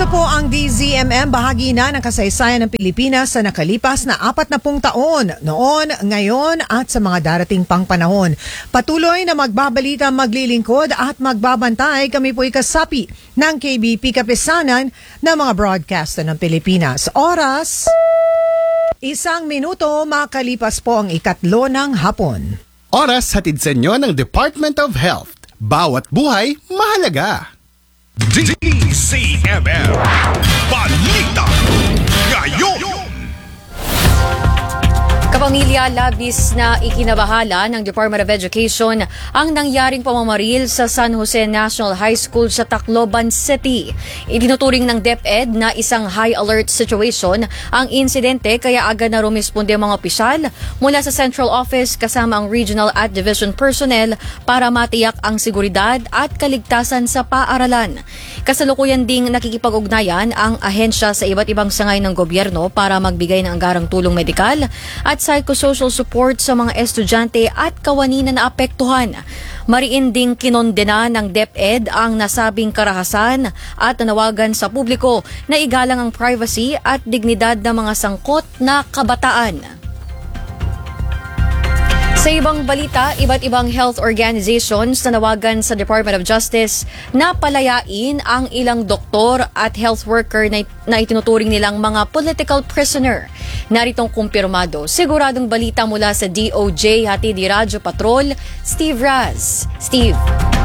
Ito po ang DZMM, bahagi na ng kasaysayan ng Pilipinas sa nakalipas na 40 taon, noon, ngayon at sa mga darating pang panahon. Patuloy na magbabalita, maglilingkod at magbabantay. Kami po'y kasapi ng KBP Kapisanan ng mga broadcaster ng Pilipinas. Oras, 1 minuto, makalipas po ang 3 ng hapon. Oras hatid sa inyo ng Department of Health. Bawat buhay, mahalaga. DZMM Balita Ngayon. Kapamilya, labis na ikinabahala ng Department of Education ang nangyaring pamamaril sa San Jose National High School sa Tacloban City. Itinuturing ng DepEd na isang high alert situation ang insidente kaya agad na rumisponde ang mga opisyal mula sa Central Office kasama ang Regional at Division personnel para matiyak ang seguridad at kaligtasan sa paaralan. Kasalukuyan ding nakikipag-ugnayan ang ahensya sa iba't ibang sangay ng gobyerno para magbigay ng anggarang tulong medikal at psychosocial support sa mga estudyante at kawani na naapektuhan. Mariin ding kinondena ng DepEd ang nasabing karahasan at nanawagan sa publiko na igalang ang privacy at dignidad ng mga sangkot na kabataan. Sa ibang balita, iba't ibang health organizations nanawagan sa Department of Justice na palayain ang ilang doktor at health worker na itinuturing nilang mga political prisoner. Naritong kumpirmado. Siguradong balita mula sa DOJ, hatid ni Radyo Patrol, Steve Raz. Steve.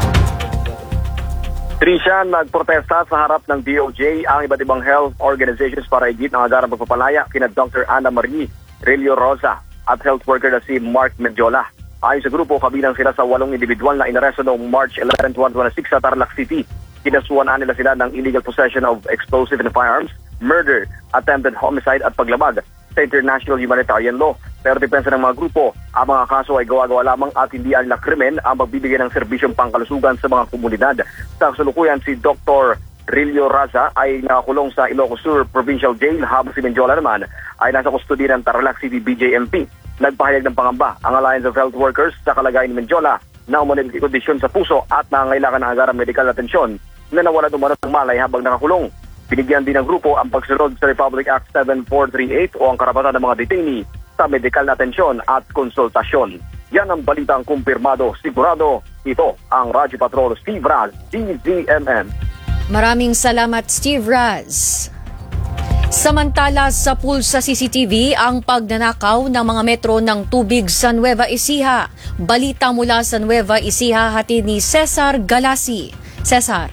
Trisha, nagprotesta sa harap ng DOJ ang iba't ibang health organizations para higit ng agarang pagpapalaya kina Dr. Ana Marie Relio Rosa at health worker na si Mark Medjola. Ayon sa grupo, kabilang sila sa 8 individual na inaresto noong March 11, 2026 sa Tarlac City. Kinasuhan nila sila ng illegal possession of explosive and firearms, murder, attempted homicide at paglabag sa international humanitarian law. Pero depensa ng mga grupo, ang mga kaso ay gawa-gawa lamang at hindi alila krimen ang magbibigay ng serbisyong pangkalusugan sa mga komunidad. Sa kasalukuyan, si Dr. Relio Raza ay nakakulong sa Ilocos Sur Provincial Jail habang si Medjola naman ay nasa kustodiya ng Tarlac City BJMP. Nagpahayag ng pangamba ang Alliance of Health Workers sa kalagayan ni Medjola na umunang kondisyon sa puso at nangangailangan ng agarang medikal atensyon na nawala umano ng malay habang nakakulong. Binigyan din ng grupo ang pagsunod sa Republic Act 7438 o ang karapatan ng mga detainee sa medikal na atensyon at konsultasyon. Yan ang balitang kumpirmado, sigurado. Ito ang Radyo Patrol, Steve Raz, DZMM. Maraming salamat, Steve Raz. Samantala, sa pool sa CCTV ang pagnanakaw ng mga metro ng tubig sa Nueva Ecija. Balita mula sa Nueva Ecija, hatid ni Cesar Galasi. Cesar.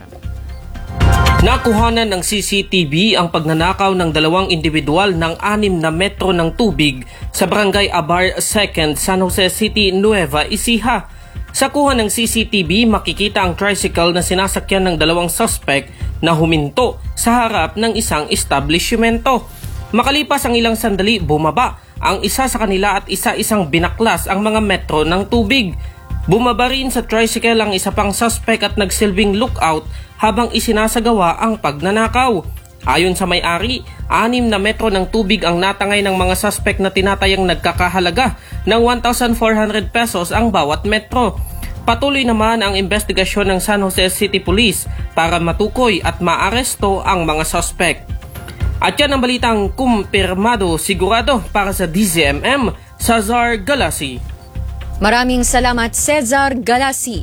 Nakuhanan ng CCTV ang pagnanakaw ng 2 individual ng 6 na metro ng tubig sa Barangay Abar 2nd, San Jose City, Nueva Ecija. Sa kuha ng CCTV, makikita ang tricycle na sinasakyan ng 2 suspect na huminto sa harap ng isang establishmento. Makalipas ang ilang sandali, bumaba ang isa sa kanila at isa-isang binaklas ang mga metro ng tubig. Bumaba rin sa tricycle ang isa pang suspect at nagsilbing lookout habang isinasagawa ang pagnanakaw. Ayon sa may-ari, 6 na metro ng tubig ang natangay ng mga suspect na tinatayang nagkakahalaga ng 1,400 pesos ang bawat metro. Patuloy naman ang investigasyon ng San Jose City Police para matukoy at maaresto ang mga suspect. At yan ang balitang kumpirmado, sigurado para sa DZMM, Cesar Galasi. Maraming salamat, Cesar Galasi.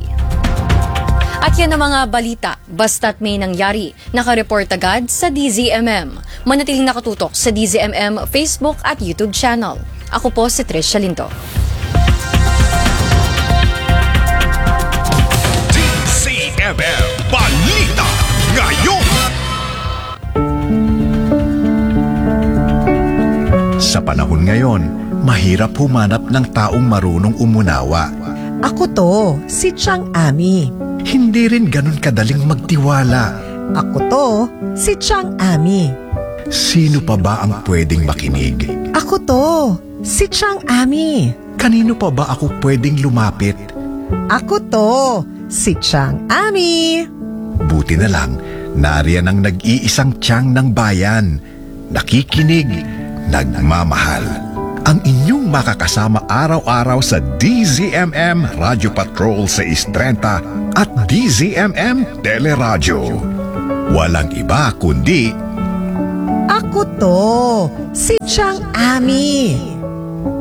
At yan ang mga balita, basta't may nangyari. Nakareport agad sa DZMM. Manatiling nakatutok sa DZMM Facebook at YouTube channel. Ako po si Trish Shalinto. DZMM Balita Ngayon. Sa panahon ngayon, mahirap humanap ng taong marunong umunawa. Ako to, si Chang Ami. Hindi rin ganun kadaling magtiwala. Ako to, si Chang Ami. Sino pa ba ang pwedeng makinig? Ako to, si Chang Ami. Kanino pa ba ako pwedeng lumapit? Ako to, si Chang Ami. Buti na lang, nariyan ang nag-iisang tiyang ng bayan. Nakikinig, nagmamahal. Ang inyong makakasama araw-araw sa DZMM Radyo Patrol 630 at DZMM Teleradyo. Walang iba kundi Ako to, si Chang Ami.